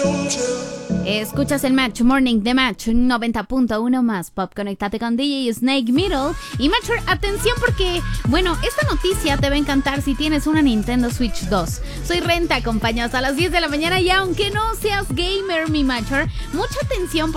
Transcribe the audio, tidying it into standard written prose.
Escuchas el Match Morning de Match 90.1 más Pop. Conéctate con DJ Snake Middle. Y Matcher, atención porque, bueno, esta noticia te va a encantar si tienes una Nintendo Switch 2. Soy Ren, te acompaño hasta las 10 de la mañana y aunque no seas gamer, mi Matcher, mucha atención